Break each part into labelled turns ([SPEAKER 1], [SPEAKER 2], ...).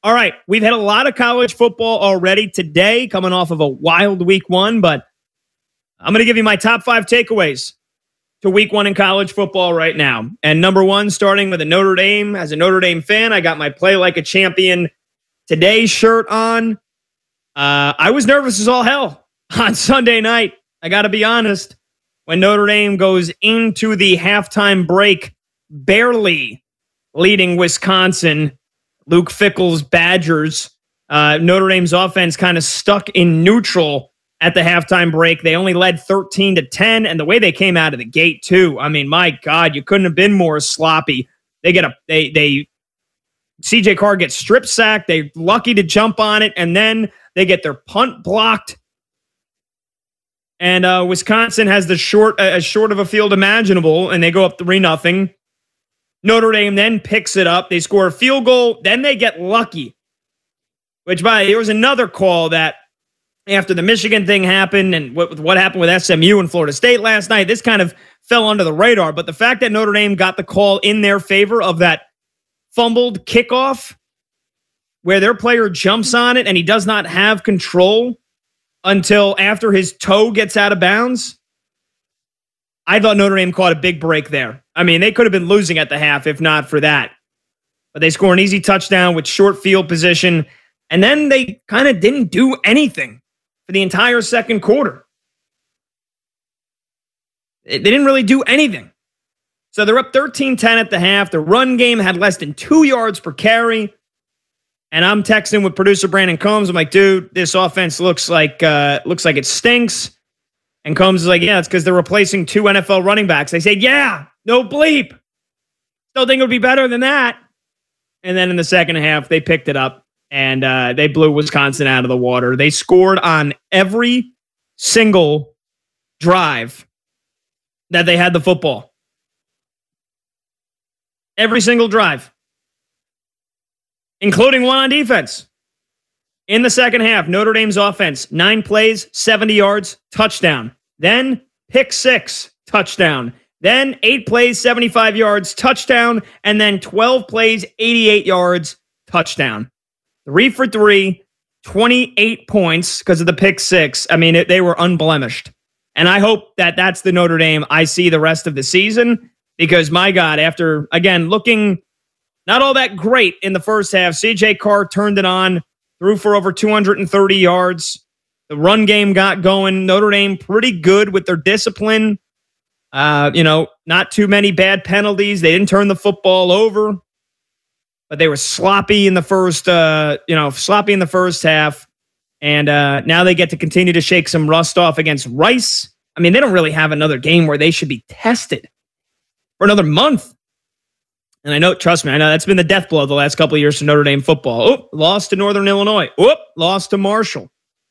[SPEAKER 1] All right, we've had a lot of college football already today, coming off of a wild week one, but I'm going to give you my top 5 takeaways to week one in college football right now. And number one, starting with Notre Dame. As a Notre Dame fan, I got my Play Like a Champion Today shirt on. I was nervous as all hell on Sunday night. I got to be honest. When Notre Dame goes into the halftime break, barely leading Wisconsin, Luke Fickell's Badgers, Notre Dame's offense kind of stuck in neutral at the halftime break. They only led 13-10, and the way they came out of the gate too. I mean, my God, you couldn't have been more sloppy. CJ Carr gets strip sacked. They're lucky to jump on it, and then they get their punt blocked. And Wisconsin has as short of a field imaginable, and they go up 3-0. Notre Dame then picks it up. They score a field goal. Then they get lucky. There was another call that after the Michigan thing happened and what happened with SMU and Florida State last night, this kind of fell under the radar. But the fact that Notre Dame got the call in their favor of that fumbled kickoff where their player jumps on it and he does not have control until after his toe gets out of bounds, I thought Notre Dame caught a big break there. I mean, they could have been losing at the half if not for that. But they score an easy touchdown with short field position, and then they kind of didn't do anything for the entire second quarter. They didn't really do anything. So they're up 13-10 at the half. The run game had less than 2 yards per carry. And I'm texting with producer Brandon Combs. I'm like, dude, this offense looks like it stinks. And Combs is like, yeah, it's because they're replacing 2 NFL running backs. I said, yeah, no bleep. Still think it would be better than that. And then in the second half, they picked it up and they blew Wisconsin out of the water. They scored on every single drive that they had the football. Every single drive, including one on defense. In the second half, Notre Dame's offense, 9 plays, 70 yards, touchdown. Then pick 6, touchdown. Then 8 plays, 75 yards, touchdown. And then 12 plays, 88 yards, touchdown. 3 for 3, 28 points because of the pick 6. I mean, they were unblemished. And I hope that that's the Notre Dame I see the rest of the season. Because, my God, after, again, looking not all that great in the first half, CJ Carr turned it on, threw for over 230 yards. The run game got going. Notre Dame pretty good with their discipline. Not too many bad penalties. They didn't turn the football over, but they were sloppy in the first half. And now they get to continue to shake some rust off against Rice. I mean, they don't really have another game where they should be tested for another month. And trust me, I know that's been the death blow the last couple of years to Notre Dame football. Oh, lost to Northern Illinois. Oh, lost to Marshall.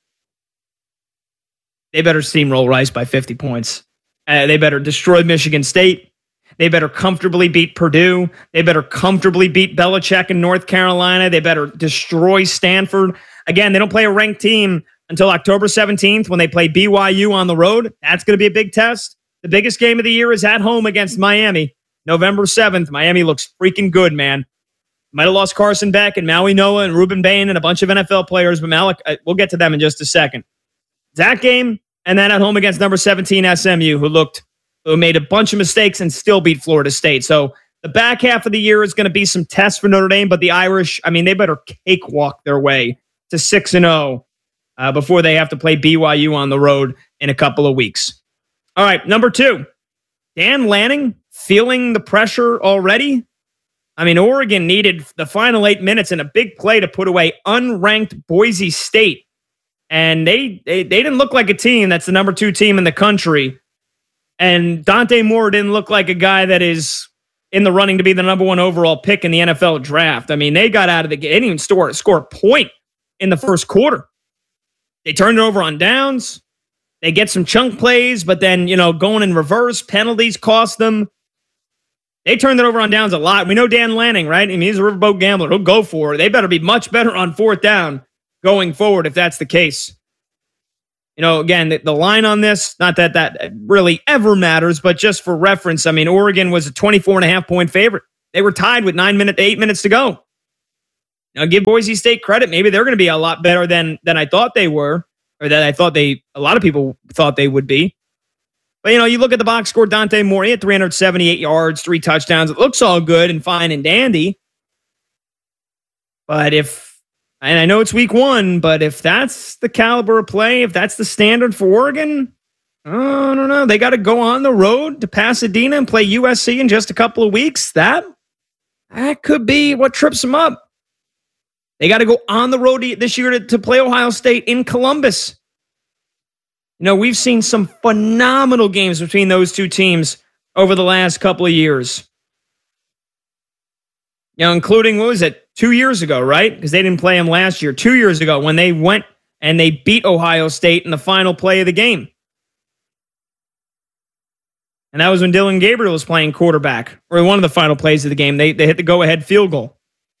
[SPEAKER 1] They better steamroll Rice by 50 points. They better destroy Michigan State. They better comfortably beat Purdue. They better comfortably beat Belichick in North Carolina. They better destroy Stanford. Again, they don't play a ranked team until October 17th when they play BYU on the road. That's going to be a big test. The biggest game of the year is at home against Miami. November 7th. Miami looks freaking good, man. Might have lost Carson Beck and Maui Noah and Ruben Bain and a bunch of NFL players, but we'll get to them in just a second. That game, and then at home against number 17 SMU, who made a bunch of mistakes and still beat Florida State. So the back half of the year is going to be some tests for Notre Dame, but the Irish, I mean, they better cakewalk their way to 6-0 before they have to play BYU on the road in a couple of weeks. All right, number 2, Dan Lanning feeling the pressure already. I mean, Oregon needed the final 8 minutes and a big play to put away unranked Boise State. And they didn't look like a team that's the number 2 team in the country. And Dante Moore didn't look like a guy that is in the running to be the number 1 overall pick in the NFL draft. I mean, they got out of the game. They didn't even score a point in the first quarter. They turned it over on downs. They get some chunk plays, but then, going in reverse, penalties cost them. They turned it over on downs a lot. We know Dan Lanning, right? I mean, he's a riverboat gambler. He'll go for it. They better be much better on 4th down going forward if that's the case. Again, the line on this, not that really ever matters, but just for reference, I mean, Oregon was a 24.5 point favorite. They were tied with 8 minutes to go. Now, give Boise State credit. Maybe they're going to be a lot better than I thought they were, or that I thought a lot of people thought they would be. But, you look at the box score, Dante Moore, he had 378 yards, 3 touchdowns. It looks all good and fine and dandy. But and I know it's week 1, but if that's the caliber of play, if that's the standard for Oregon, I don't know. They got to go on the road to Pasadena and play USC in just a couple of weeks. That could be what trips them up. They got to go on the road this year to play Ohio State in Columbus. We've seen some phenomenal games between those two teams over the last couple of years. Including, 2 years ago, right? Because they didn't play them last year. 2 years ago when they went and they beat Ohio State in the final play of the game. And that was when Dylan Gabriel was playing quarterback, or one of the final plays of the game. They hit the go-ahead field goal.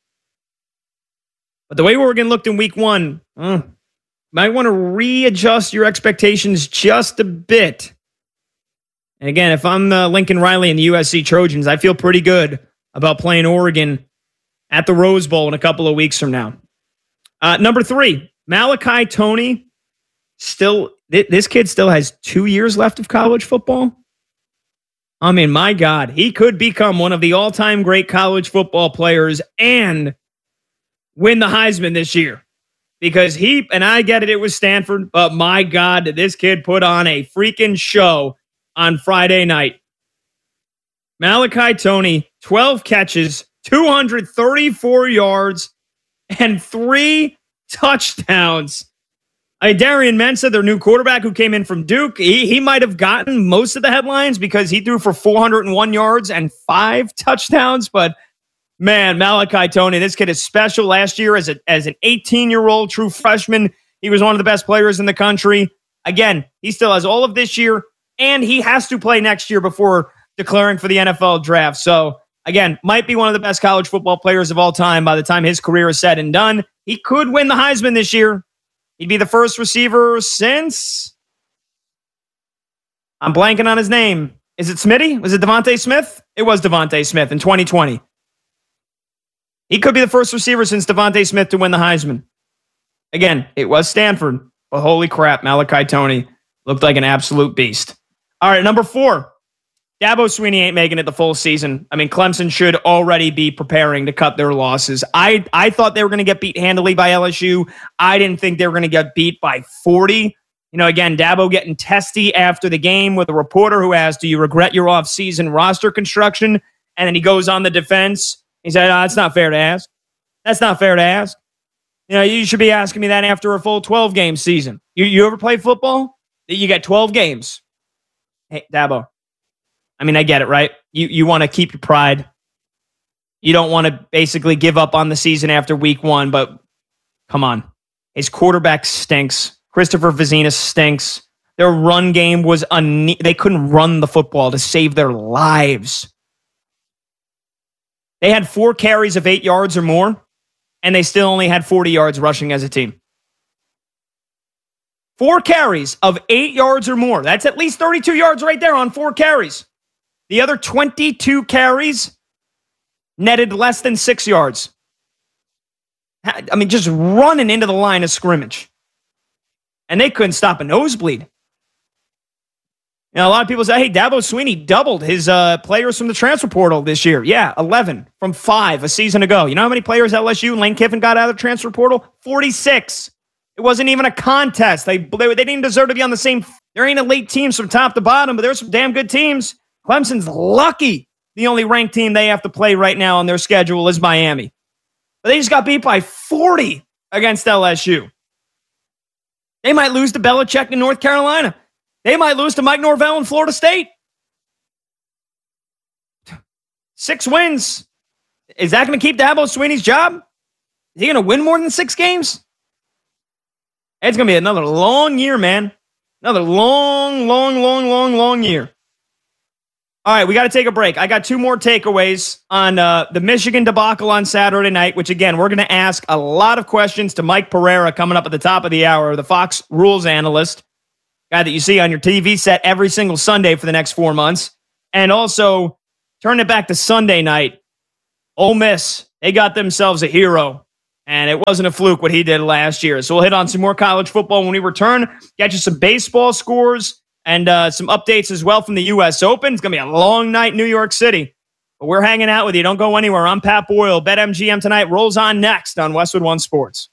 [SPEAKER 1] But the way Oregon looked in week 1, might want to readjust your expectations just a bit. And again, if I'm Lincoln Riley and the USC Trojans, I feel pretty good about playing Oregon at the Rose Bowl in a couple of weeks from now. Number 3, Malachi Toney. This kid still has 2 years left of college football. I mean, my God, he could become one of the all-time great college football players and win the Heisman this year. Because and I get it was Stanford, but my God, did this kid put on a freaking show on Friday night. Malachi Toney, 12 catches, 234 yards, and 3 touchdowns. Darian Mensah, their new quarterback who came in from Duke, he might have gotten most of the headlines because he threw for 401 yards and 5 touchdowns, but man, Malachi Toney, this kid is special. Last year, as an 18-year-old true freshman, he was one of the best players in the country. Again, he still has all of this year, and he has to play next year before declaring for the NFL draft. So, again, might be one of the best college football players of all time by the time his career is said and done. He could win the Heisman this year. He'd be the first receiver since... I'm blanking on his name. Is it Smitty? Was it Devontae Smith? It was Devontae Smith in 2020. He could be the first receiver since Devontae Smith to win the Heisman. Again, it was Stanford, but holy crap, Malachi Toney looked like an absolute beast. All right, number 4. Dabo Swinney ain't making it the full season. I mean, Clemson should already be preparing to cut their losses. I thought they were going to get beat handily by LSU. I didn't think they were going to get beat by 40. Again, Dabo getting testy after the game with a reporter who asked, do you regret your off-season roster construction? And then he goes on the defense. He said, that's not fair to ask. That's not fair to ask. You should be asking me that after a full 12-game season. You ever play football? You get 12 games. Hey, Dabo. I mean, I get it, right? You want to keep your pride. You don't want to basically give up on the season after week 1, but come on. His quarterback stinks. Christopher Vizina stinks. Their run game was they couldn't run the football to save their lives. They had 4 carries of 8 yards or more, and they still only had 40 yards rushing as a team. 4 carries of 8 yards or more. That's at least 32 yards right there on 4 carries. The other 22 carries netted less than 6 yards. I mean, just running into the line of scrimmage. And they couldn't stop a nosebleed. A lot of people say, hey, Dabo Swinney doubled his players from the transfer portal this year. Yeah, 11 from 5 a season ago. You know how many players LSU and Lane Kiffin got out of the transfer portal? 46. It wasn't even a contest. They didn't deserve to be on the same. There ain't elite teams from top to bottom, but there's some damn good teams. Clemson's lucky the only ranked team they have to play right now on their schedule is Miami. But they just got beat by 40 against LSU. They might lose to Belichick in North Carolina. They might lose to Mike Norvell in Florida State. 6 wins. Is that going to keep Dabo Swinney's job? Is he going to win more than 6 games? It's going to be another long year, man. Another long year. All right, we got to take a break. I got 2 more takeaways on the Michigan debacle on Saturday night, which, again, we're going to ask a lot of questions to Mike Pereira coming up at the top of the hour, the Fox rules analyst, guy that you see on your TV set every single Sunday for the next 4 months. And also, turn it back to Sunday night. Ole Miss, they got themselves a hero. And it wasn't a fluke what he did last year. So we'll hit on some more college football when we return. Get you some baseball scores and some updates as well from the U.S. Open. It's going to be a long night in New York City. But we're hanging out with you. Don't go anywhere. I'm Pat Boyle. BetMGM tonight rolls on next on Westwood One Sports.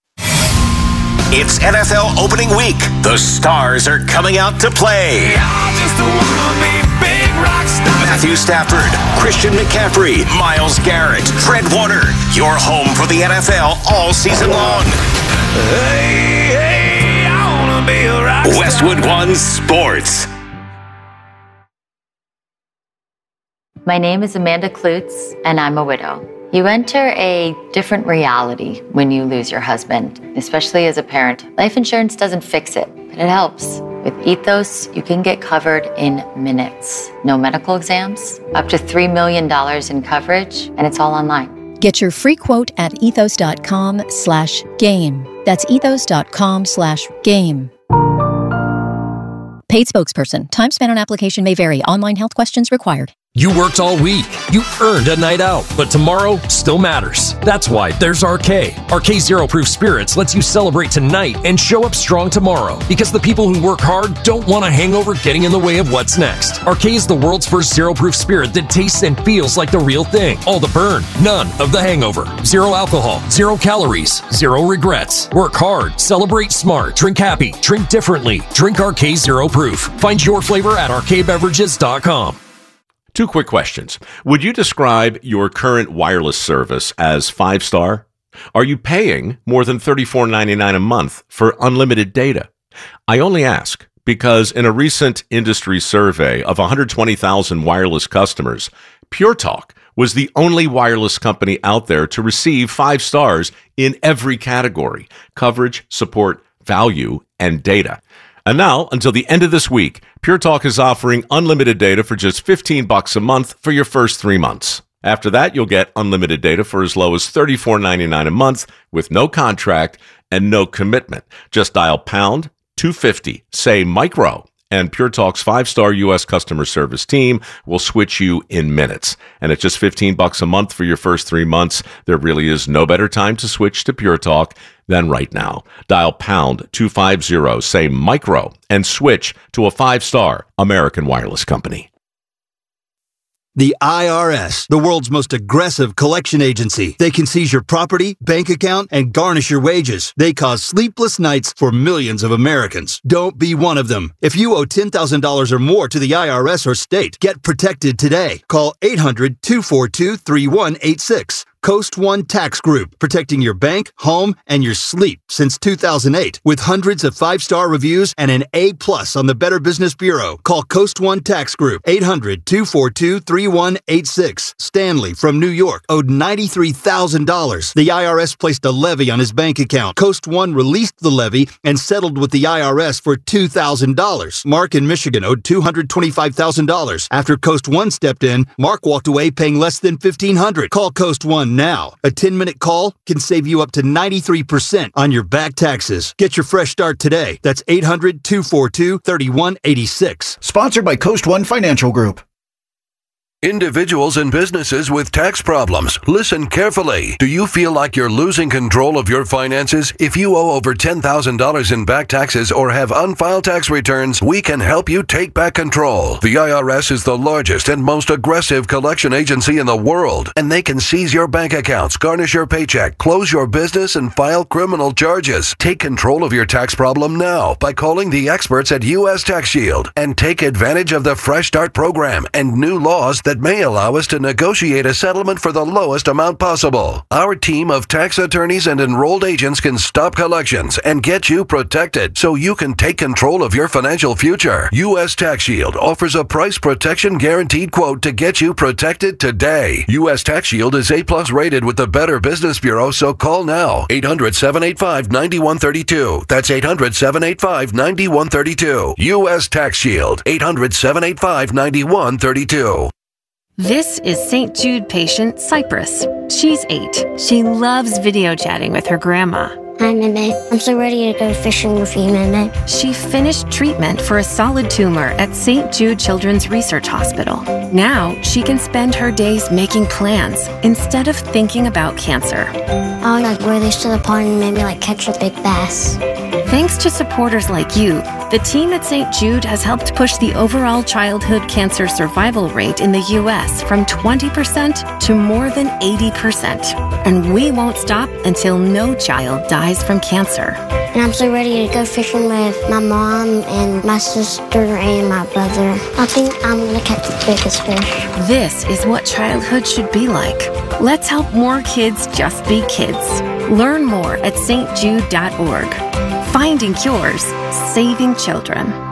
[SPEAKER 2] It's NFL opening week. The stars are coming out to play. Matthew Stafford, Christian McCaffrey, Myles Garrett, Fred Warner. Your home for the NFL all season long. Hey, I wanna be a rock star. Westwood One Sports.
[SPEAKER 3] My name is Amanda Klutz, and I'm a widow. You enter a different reality when you lose your husband, especially as a parent. Life insurance doesn't fix it, but it helps. With Ethos, you can get covered in minutes. No medical exams, up to $3 million in coverage, and it's all online.
[SPEAKER 4] Get your free quote at ethos.com/game. That's ethos.com/game. Paid spokesperson. Time spent on application may vary. Online health questions required.
[SPEAKER 5] You worked all week. You earned a night out, but tomorrow still matters. That's why there's RK. RK Zero Proof Spirits lets you celebrate tonight and show up strong tomorrow, because the people who work hard don't want a hangover getting in the way of what's next. RK is the world's first zero proof spirit that tastes and feels like the real thing. All the burn, none of the hangover. Zero alcohol, 0 calories, 0 regrets. Work hard, celebrate smart, drink happy, drink differently. Drink RK Zero Proof. Find your flavor at rkbeverages.com.
[SPEAKER 6] 2 quick questions. Would you describe your current wireless service as 5-star? Are you paying more than $34.99 a month for unlimited data? I only ask because in a recent industry survey of 120,000 wireless customers, Pure Talk was the only wireless company out there to receive 5 stars in every category: coverage, support, value, and data. And now, until the end of this week, Pure Talk is offering unlimited data for just $15 a month for your first 3 months. After that, you'll get unlimited data for as low as $34.99 a month with no contract and no commitment. Just dial pound 250, say micro, and Pure Talk's 5-star U.S. customer service team will switch you in minutes. And at just $15 a month for your first 3 months, there really is no better time to switch to Pure Talk than right now. Dial pound 250, say micro, and switch to a 5-star American wireless company.
[SPEAKER 7] The IRS, the world's most aggressive collection agency. They can seize your property, bank account, and garnish your wages. They cause sleepless nights for millions of Americans. Don't be one of them. If you owe $10,000 or more to the IRS or state, get protected today. Call 800-242-3186. Coast One Tax Group, protecting your bank, home, and your sleep since 2008. With hundreds of 5-star reviews and an A+ on the Better Business Bureau. Call Coast One Tax Group, 800-242-3186. Stanley from New York owed $93,000. The IRS placed a levy on his bank account. Coast One released the levy and settled with the IRS for $2,000. Mark in Michigan owed $225,000. After Coast One stepped in, Mark walked away paying less than $1,500. Call Coast One now. A 10-minute call can save you up to 93% on your back taxes. Get your fresh start today. That's 800-242-3186.
[SPEAKER 8] Sponsored by Coast One Financial Group.
[SPEAKER 9] Individuals and businesses with tax problems, listen carefully. Do you feel like you're losing control of your finances? If you owe over $10,000 in back taxes or have unfiled tax returns, we can help you take back control. The IRS is the largest and most aggressive collection agency in the world, and they can seize your bank accounts, garnish your paycheck, close your business, and file criminal charges. Take control of your tax problem now by calling the experts at U.S. Tax Shield and take advantage of the Fresh Start program and new laws that may allow us to negotiate a settlement for the lowest amount possible. Our team of tax attorneys and enrolled agents can stop collections and get you protected so you can take control of your financial future. U.S. Tax Shield offers a price protection guaranteed quote to get you protected today. U.S. Tax Shield is A+ rated with the Better Business Bureau, so call now. 800-785-9132. That's 800-785-9132. U.S. Tax Shield. 800-785-9132.
[SPEAKER 10] This is St. Jude patient Cypress. She's 8. She loves video chatting with her grandma.
[SPEAKER 11] Hi, Meme. I'm so ready to go fishing with you, Meme.
[SPEAKER 10] She finished treatment for a solid tumor at St. Jude Children's Research Hospital. Now she can spend her days making plans instead of thinking about cancer.
[SPEAKER 11] I want to release to the pond and maybe catch a big bass.
[SPEAKER 10] Thanks to supporters like you, the team at St. Jude has helped push the overall childhood cancer survival rate in the U.S. from 20% to more than 80%. And we won't stop until no child dies from cancer.
[SPEAKER 11] And I'm so ready to go fishing with my mom and my sister and my brother. I think I'm going to catch the biggest fish.
[SPEAKER 10] This is what childhood should be like. Let's help more kids just be kids. Learn more at stjude.org. Finding cures, saving children.